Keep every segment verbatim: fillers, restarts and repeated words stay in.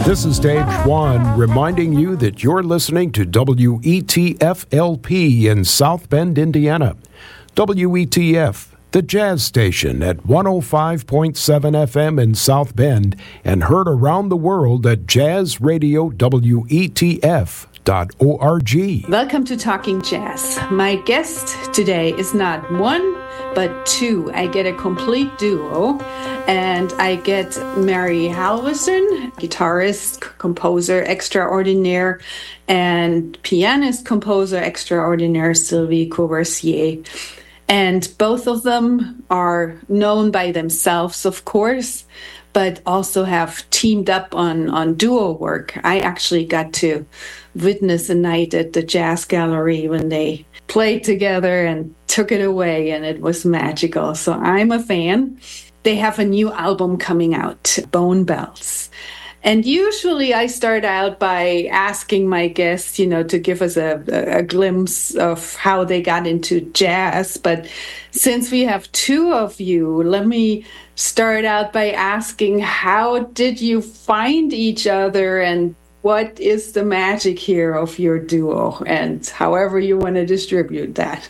This is Dave Schwann reminding you that you're listening to W E T F L P in South Bend, Indiana. W E T F, the jazz station at one oh five point seven F M in South Bend and heard around the world at jazz radio W E T F dot org. Welcome to Talking Jazz. My guest today is not one, but two. I get a complete duo, and I get Mary Halverson, guitarist, composer extraordinaire, and pianist, composer extraordinaire, Sylvie Courvoisier. And both of them are known by themselves, of course, but also have teamed up on, on duo work. I actually got to witness a night at the Jazz Gallery when they played together and took it away, and it was magical. So I'm a fan. They have a new album coming out, Bone Bells. And usually I start out by asking my guests, you know, to give us a, a glimpse of how they got into jazz. But since we have two of you, let me start out by asking, how did you find each other, and what is the magic here of your duo, and however you want to distribute that?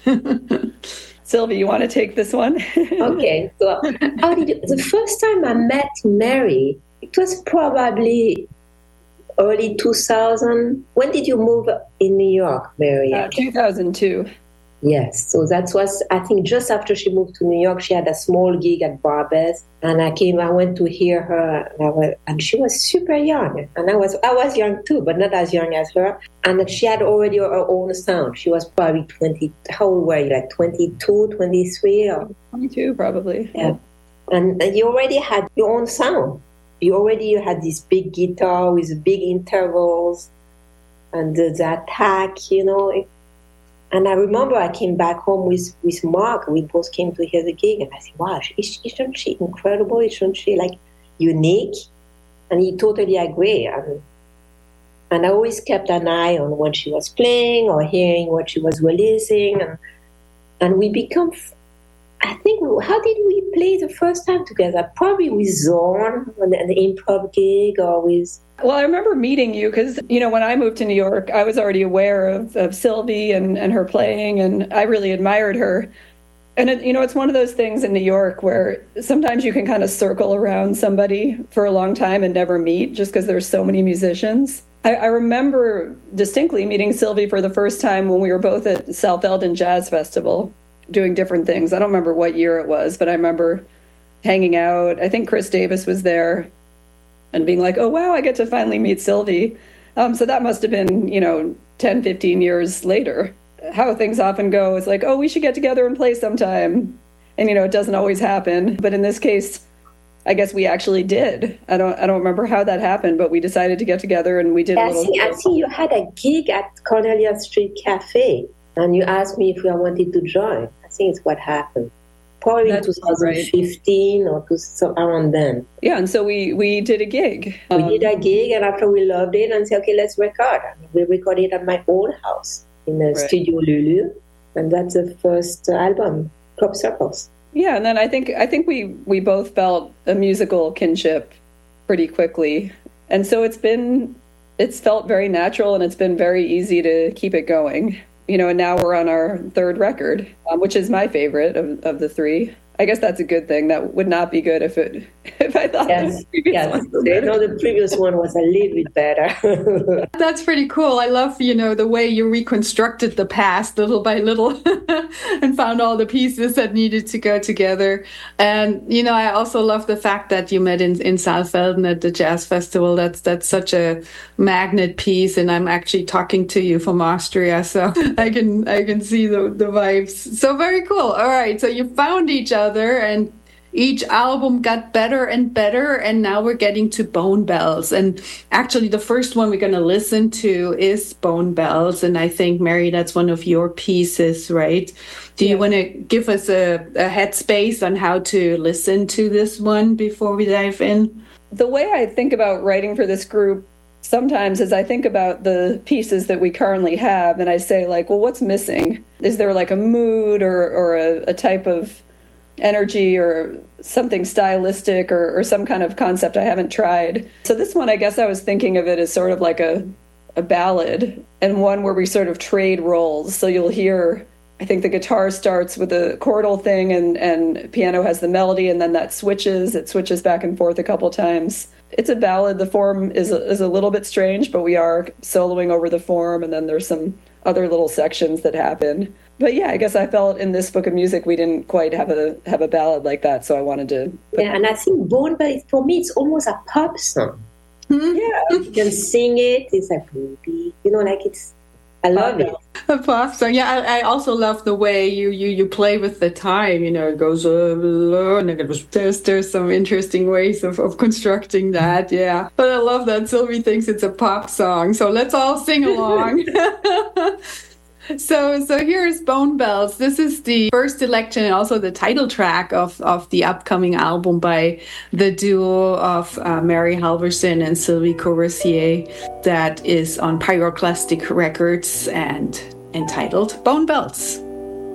Sylvie, you want to take this one? Okay. So how did you, the first time I met Mary, it was probably early two thousand. When did you move in New York, Mary? Uh, two thousand two. Yes. So that was, I think, just after she moved to New York. She had a small gig at Barbès, and I came. I went to hear her, and, I was, and she was super young, and I was I was young too, but not as young as her. And she had already her own sound. She was probably twenty. How old were you? Like twenty-two, twenty-three, or twenty-two, probably. Yeah. And, and you already had your own sound. You already had this big guitar with big intervals and the, the attack, you know. It, and I remember I came back home with, with Mark. We both came to hear the gig, and I said, wow, isn't she incredible? Isn't she, like, unique? And he totally agreed. And, and I always kept an eye on when she was playing or hearing what she was releasing. And, and we become... I think, how did we play the first time together? Probably with Zorn on an improv gig, or with... Well, I remember meeting you because, you know, when I moved to New York, I was already aware of, of Sylvie and, and her playing, and I really admired her. And, it, you know, it's one of those things in New York where sometimes you can kind of circle around somebody for a long time and never meet just because there's so many musicians. I, I remember distinctly meeting Sylvie for the first time when we were both at South Eldon Jazz Festival, doing different things. I don't remember what year it was, but I remember hanging out. I think Chris Davis was there and being like, oh, wow, I get to finally meet Sylvie. Um, so that must have been, you know, ten, fifteen years later. How things often go is like, oh, we should get together and play sometime. And, you know, it doesn't always happen. But in this case, I guess we actually did. I don't I don't remember how that happened, but we decided to get together and we did yeah, a little... I think, I think you had a gig at Cornelia Street Cafe, and you asked me if I wanted to join. I think it's what happened. Probably in twenty fifteen right. or to, so around then. Yeah, and so we, we did a gig. We um, did a gig, and after we loved it, and said, okay, let's record. And we recorded at my old house in the right. Studio Lulu, and that's the first album, Club Circles. Yeah, and then I think I think we, we both felt a musical kinship pretty quickly. And so it's been, it's felt very natural, and it's been very easy to keep it going. You know, and now we're on our third record, um, which is my favorite of, of the three. I guess that's a good thing. That would not be good if it if I thought yes. the previous yes. one was better. No, the previous one was a little bit better. That's pretty cool. I love, you know, the way you reconstructed the past little by little and found all the pieces that needed to go together. And, you know, I also love the fact that you met in, in South Eldon at the Jazz Festival. That's that's such a magnet piece. And I'm actually talking to you from Austria, so I can I can see the, the vibes. So very cool. All right. So you found each other. And each album got better and better, and now we're getting to Bone Bells. And actually the first one we're going to listen to is Bone Bells, and I think, Mary, that's one of your pieces, right? Do you yeah. want to give us a, a headspace on how to listen to this one before we dive in? The way I think about writing for this group sometimes is I think about the pieces that we currently have, and I say, like, well, what's missing? Is there like a mood or, or a, a type of energy or something stylistic or, or some kind of concept I haven't tried. So this one, I guess I was thinking of it as sort of like a, a ballad, and one where we sort of trade roles. So you'll hear, I think the guitar starts with a chordal thing and, and piano has the melody, and then that switches. It switches back and forth a couple times. It's a ballad. The form is a, is a little bit strange, but we are soloing over the form, and then there's some other little sections that happen. But yeah, I guess I felt in this book of music we didn't quite have a have a ballad like that, so I wanted to. Put... Yeah, and I think Bone Bells, for me, it's almost a pop song. Mm-hmm. Yeah, you can sing it. It's like baby, you know, like it's. I love it. A pop song. Yeah, I, I also love the way you, you, you play with the time. You know, it goes uh, blah, and it was, there's there's some interesting ways of, of constructing that. Yeah, but I love that Sylvie thinks it's a pop song. So let's all sing along. So so here's Bone Bells. This is the first selection and also the title track of, of the upcoming album by the duo of uh, Mary Halvorsen and Sylvie Courvoisier that is on Pyroclastic Records and entitled Bone Bells.